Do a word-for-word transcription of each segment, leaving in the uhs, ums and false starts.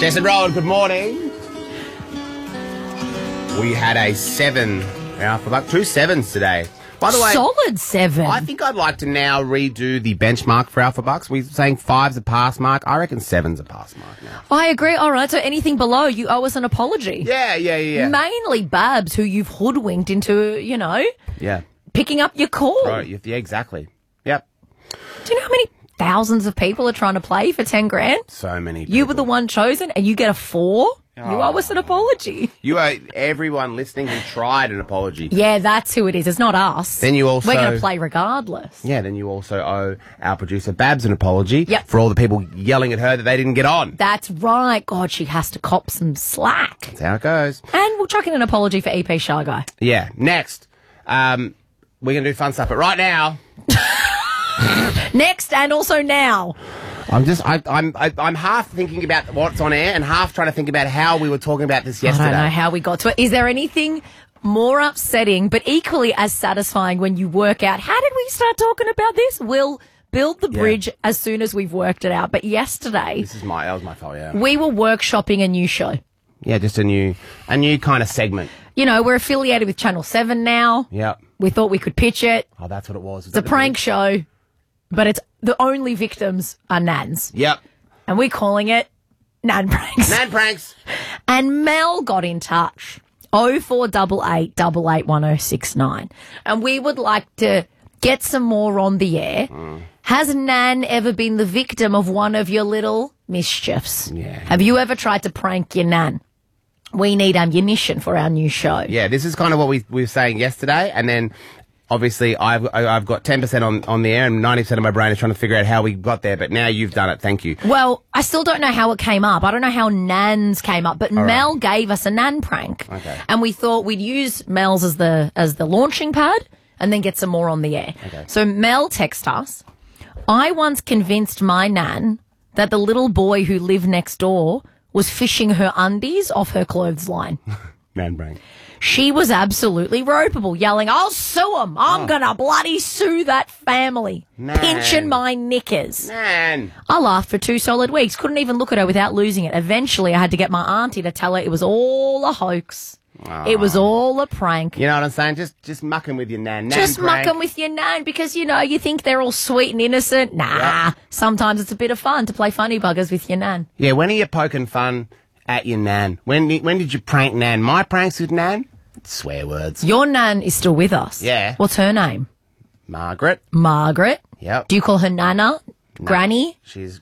Jess and Rowan, good morning. We had a seven Alpha Buck, two sevens today. By the way, solid seven. I think I'd like to now redo the benchmark for Alpha Bucks. We're saying five's a pass mark. I reckon seven's a pass mark now. I agree. All right, so anything below, you owe us an apology. Yeah, yeah, yeah. Mainly Babs, who you've hoodwinked into, you know, yeah, picking up your call. Right, yeah, exactly. Yep. Do you know how many thousands of people are trying to play for ten grand? So many people. You were the one chosen and you get a four? You owe us an apology. You owe everyone listening who tried an apology. Yeah, that's who it is. It's not us. Then you also... We're going to play regardless. Yeah, then you also owe our producer Babs an apology yep. for all the people yelling at her that they didn't get on. That's right. God, she has to cop some slack. That's how it goes. And we'll chuck in an apology for E P Shy Guy. Yeah. Next, um, we're going to do fun stuff, but right now... Next and also now. I'm just, I, I'm, I, I'm half thinking about what's on air and half trying to think about how we were talking about this yesterday. I don't know how we got to it. Is there anything more upsetting but equally as satisfying when you work out, how did we start talking about this? We'll build the bridge yeah. as soon as we've worked it out. But yesterday... This is my, that was my fault, yeah. We were workshopping a new show. Yeah, just a new, a new kind of segment. You know, we're affiliated with Channel seven now. Yep. We thought we could pitch it. Oh, that's what it was. was it's a prank show. But it's the only victims are nans. Yep. And we're calling it Nan Pranks. Nan Pranks. And Mel got in touch. oh four eight eight, eight eight one oh six nine. And we would like to get some more on the air. Mm. Has Nan ever been the victim of one of your little mischiefs? Yeah. Have you ever tried to prank your Nan? We need ammunition for our new show. Yeah, this is kind of what we, we were saying yesterday, and then... Obviously, I've I've got ten percent on, on the air and ninety percent of my brain is trying to figure out how we got there, but now you've done it. Thank you. Well, I still don't know how it came up. I don't know how Nans came up, but All Mel right. gave us a Nan prank. Okay. And we thought we'd use Mel's as the as the launching pad and then get some more on the air. Okay. So Mel texted us, I once convinced my Nan that the little boy who lived next door was fishing her undies off her clothesline. Nan prank. She was absolutely ropeable, yelling, I'll sue him. I'm oh. going to bloody sue that family. Nan. Pinching my knickers. Nan. I laughed for two solid weeks. Couldn't even look at her without losing it. Eventually, I had to get my auntie to tell her it was all a hoax. Oh. It was all a prank. You know what I'm saying? Just just mucking with your Nan. Nan just prank. mucking with your Nan because, you know, you think they're all sweet and innocent. Nah. Yep. Sometimes it's a bit of fun to play funny buggers with your Nan. Yeah, when are you poking fun at your Nan? When, when did you prank Nan? My pranks with Nan? Swear words. Your Nan is still with us. Yeah. What's her name? Margaret. Margaret. Yep. Do you call her Nana? No. Granny? She's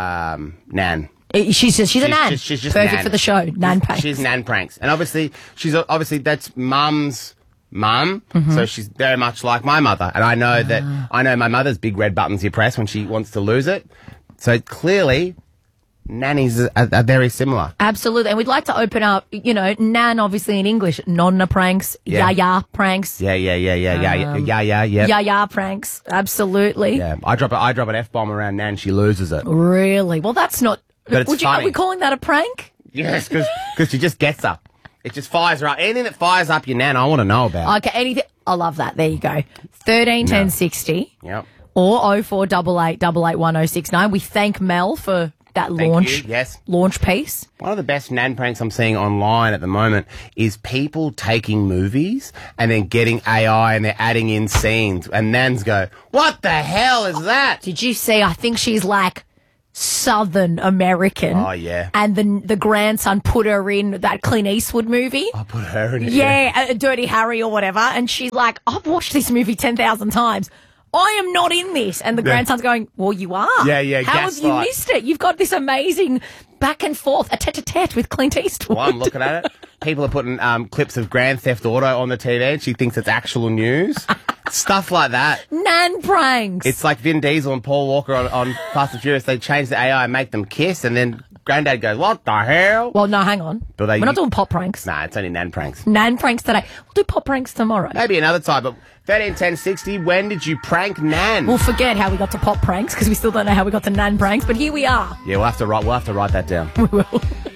um Nan. She's just, she's, she's a Nan. Just, she's just perfect Nan. for the show. Nan pranks. She's Nan pranks, and obviously she's obviously that's Mum's mum, mm-hmm. so she's very much like my mother. And I know uh. that I know my mother's big red buttons you press when she wants to lose it. So clearly. Nannies are, are very similar. Absolutely. And we'd like to open up, you know, Nan obviously in English, Nonna pranks, yeah. Yaya pranks. Yeah, yeah, yeah, yeah, yeah, um, yeah, yeah, yeah. Yaya pranks. Absolutely. Yeah. I drop a, I drop an F-bomb around Nan, she loses it. Really? Well, that's not... But it's would you, funny. Are we calling that a prank? Yes, because she just gets up. It just fires her up. Anything that fires up your Nan, I want to know about. Okay, anything... I love that. There you go. thirteen ten no. sixty. Yep. Or oh four eight eight, eight eight one oh six nine. We thank Mel for... that Thank launch, you. Yes. launch piece. One of the best Nan pranks I'm seeing online at the moment is people taking movies and then getting A I and they're adding in scenes and Nans go, what the hell is that? Did you see? I think she's like Southern American. Oh, yeah. And the the grandson put her in that Clint Eastwood movie. I put her in it. Yeah, yeah. Uh, Dirty Harry or whatever. And she's like, I've watched this movie ten thousand times. I am not in this. And the yeah. grandson's going, well, you are. Yeah, yeah, How have you missed it? You've got this amazing back and forth, a tete-a-tete with Clint Eastwood. Well, I'm looking at it. People are putting um, clips of Grand Theft Auto on the T V and she thinks it's actual news. Stuff like that. Nan pranks. It's like Vin Diesel and Paul Walker on, on Fast and Furious. They change the A I and make them kiss and then Granddad goes, what the hell? Well, no, hang on. But they, We're not doing pop pranks. Nah, it's only Nan pranks. Nan pranks today. We'll do pop pranks tomorrow. Maybe another time, but thirteen ten sixty, when did you prank Nan? We'll forget how we got to pop pranks because we still don't know how we got to Nan pranks, but here we are. Yeah, we'll have to write, we'll have to write that down. We will.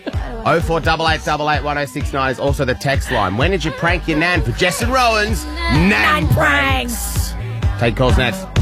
oh four eight eight, eight eight one oh six nine is also the text line. When did you prank your Nan? For Jess and Rowan's Nan, Nan pranks. Take calls next.